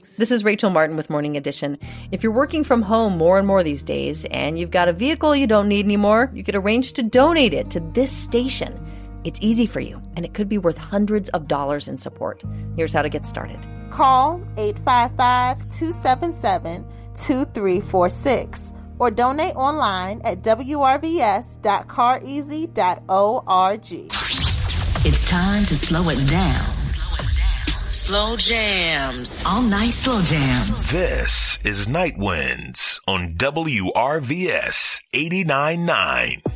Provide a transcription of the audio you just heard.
This is Rachel Martin with Morning Edition. If you're working from home more and more these days and you've got a vehicle you don't need anymore, you could arrange to donate it to this station. It's easy for you, and it could be worth hundreds of dollars in support. Here's how to get started. Call 855-277-2346 or donate online at wrvs.careasy.org. It's time to slow it down. Slow jams. All night slow jams. This is Night Winds on WRVS 89.9.